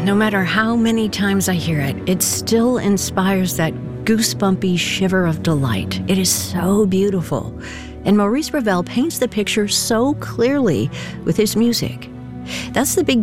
no matter how many times I hear it, it still inspires that goosebumpy shiver of delight. It is so beautiful. And Maurice Ravel paints the picture so clearly with his music. That's the beginning.